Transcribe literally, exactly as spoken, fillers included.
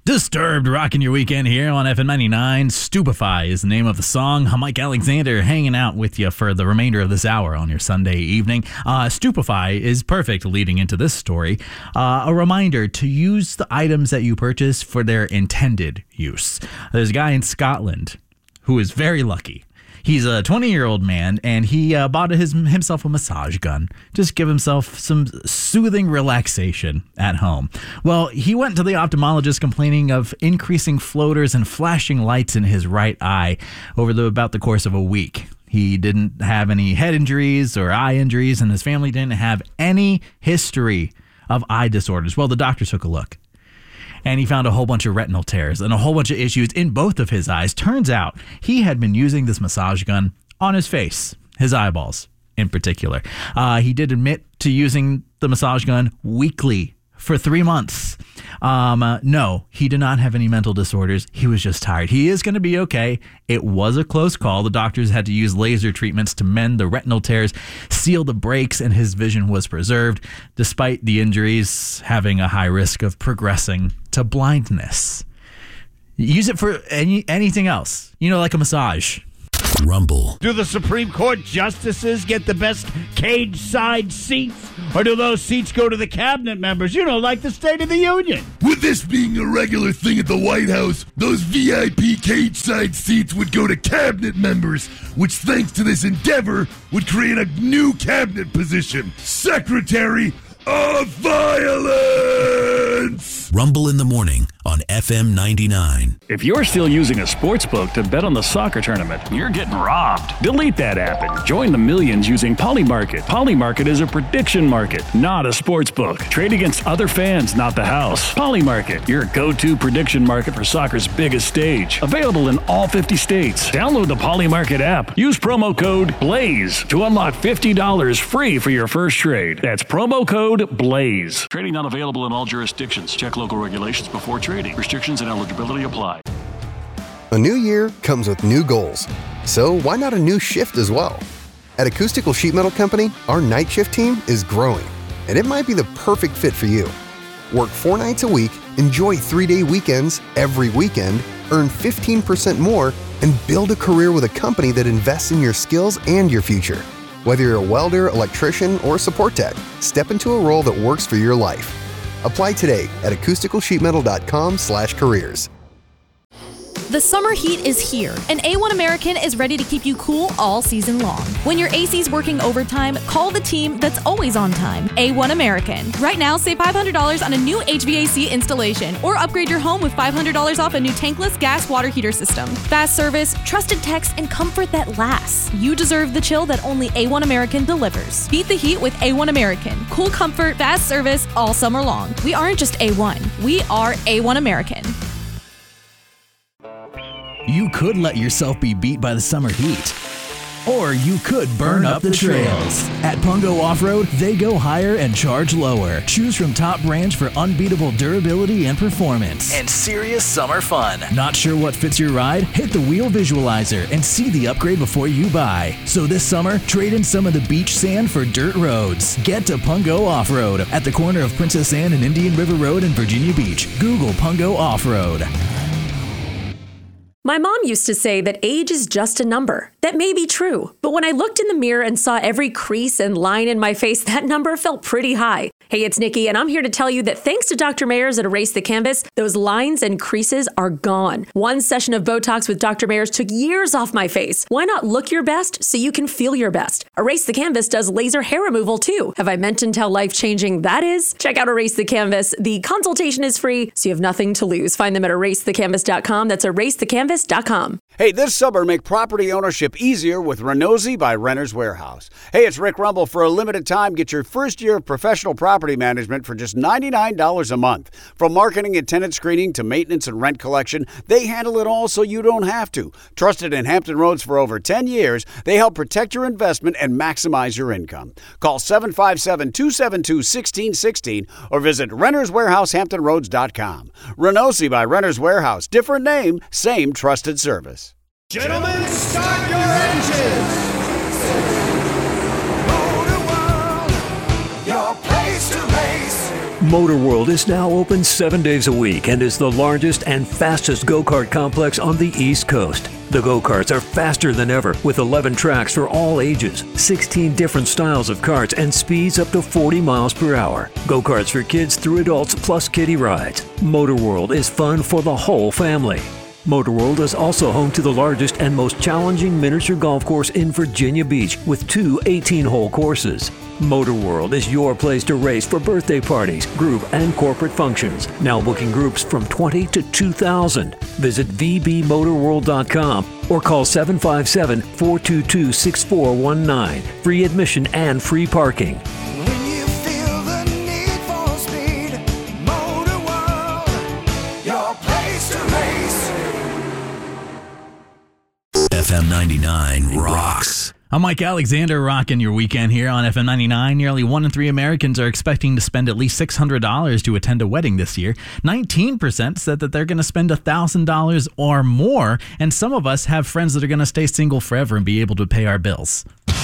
Disturbed rocking your weekend here on F M ninety-nine. Stupefy is the name of the song. I'm Mike Alexander hanging out with you for the remainder of this hour on your Sunday evening. Uh, Stupefy is perfect leading into this story. Uh, a reminder to use the items that you purchase for their intended use. There's a guy in Scotland who is very lucky. He's a twenty-year-old man, and he uh, bought his, himself a massage gun. Just give himself some soothing relaxation at home. Well, he went to the ophthalmologist complaining of increasing floaters and flashing lights in his right eye over the, about the course of a week. He didn't have any head injuries or eye injuries, and his family didn't have any history of eye disorders. Well, the doctor took a look, and he found a whole bunch of retinal tears and a whole bunch of issues in both of his eyes. Turns out he had been using this massage gun on his face, his eyeballs in particular. Uh, he did admit to using the massage gun weekly for three months. Um, uh, no, he did not have any mental disorders. He was just tired. He is going to be okay. It was a close call. The doctors had to use laser treatments to mend the retinal tears, seal the breaks, and his vision was preserved, despite the injuries having a high risk of progressing to blindness. Use it for any anything else, you know, like a massage. Rumble. Do the Supreme Court justices get the best cage side seats? Or do those seats go to the cabinet members? You know, like the State of the Union. With this being a regular thing at the White House, those V I P cage side seats would go to cabinet members, which thanks to this endeavor would create a new cabinet position. Secretary of Violence! Rumble in the morning on F M ninety-nine. If you're still using a sports book to bet on the soccer tournament, you're getting robbed. Delete that app and join the millions using Polymarket. Polymarket is a prediction market, not a sports book. Trade against other fans, not the house. Polymarket, your go-to prediction market for soccer's biggest stage. Available in all fifty states. Download the Polymarket app. Use promo code BLAZE to unlock fifty dollars free for your first trade. That's promo code BLAZE. Trading not available in all jurisdictions. Check local regulations before trading. Restrictions and eligibility apply. A new year comes with new goals. So why not a new shift as well? At Acoustical Sheet Metal Company, our night shift team is growing, and it might be the perfect fit for you. Work four nights a week, enjoy three-day weekends every weekend, earn fifteen percent more, and build a career with a company that invests in your skills and your future. Whether you're a welder, electrician, or support tech, step into a role that works for your life. Apply today at acoustical sheet metal dot com slash careers. The summer heat is here, and A one American is ready to keep you cool all season long. When your A C's working overtime, call the team that's always on time, A one American. Right now, save five hundred dollars on a new H V A C installation, or upgrade your home with five hundred dollars off a new tankless gas water heater system. Fast service, trusted techs, and comfort that lasts. You deserve the chill that only A one American delivers. Beat the heat with A one American. Cool comfort, fast service, all summer long. We aren't just A one, we are A one American. You could let yourself be beat by the summer heat, or you could burn, burn up, up the trails. At Pungo Off-Road, they go higher and charge lower. Choose from top brands for unbeatable durability and performance. And serious summer fun. Not sure what fits your ride? Hit the wheel visualizer and see the upgrade before you buy. So this summer, trade in some of the beach sand for dirt roads. Get to Pungo Off-Road at the corner of Princess Anne and Indian River Road in Virginia Beach. Google Pungo Off-Road. My mom used to say that age is just a number. That may be true, but when I looked in the mirror and saw every crease and line in my face, that number felt pretty high. Hey, it's Nikki, and I'm here to tell you that thanks to Doctor Mayers at Erase the Canvas, those lines and creases are gone. One session of Botox with Doctor Mayers took years off my face. Why not look your best so you can feel your best? Erase the Canvas does laser hair removal too. Have I mentioned how life-changing that is? Check out Erase the Canvas. The consultation is free, so you have nothing to lose. Find them at erase the canvas dot com. That's erase the canvas dot com. Hey, this summer, make property ownership easier with Renosy by Renters Warehouse. Hey, it's Rick Rumble. For a limited time, get your first year of professional property management for just ninety-nine dollars a month. From marketing and tenant screening to maintenance and rent collection, they handle it all so you don't have to. Trusted in Hampton Roads for over ten years, they help protect your investment and maximize your income. Call seven five seven, two seven two, one six one six or visit renters warehouse hampton roads dot com. Renosy by Renters Warehouse. Different name, same trusted service. Gentlemen, start your engines! Motor World, your place to race. Motor World is now open seven days a week and is the largest and fastest go-kart complex on the East Coast. The go-karts are faster than ever with eleven tracks for all ages, sixteen different styles of karts, and speeds up to forty miles per hour. Go-karts for kids through adults plus kiddie rides. Motor World is fun for the whole family. Motor World is also home to the largest and most challenging miniature golf course in Virginia Beach with two eighteen-hole courses. Motor World is your place to race for birthday parties, group, and corporate functions. Now booking groups from twenty to two thousand. Visit v b motor world dot com or call seven five seven, four two two, six four one nine. Free admission and free parking. When you feel the need for speed, Motor World, your place to race. F M ninety-nine rocks. I'm Mike Alexander, rocking your weekend here on F M ninety-nine. Nearly one in three Americans are expecting to spend at least six hundred dollars to attend a wedding this year. nineteen percent said that they're going to spend one thousand dollars or more. And some of us have friends that are going to stay single forever and be able to pay our bills.